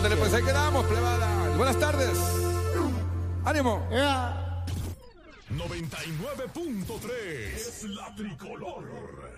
Ándale, pues ahí quedamos, plebada. Buenas tardes. ¡Ánimo! 99.3 es la tricolor.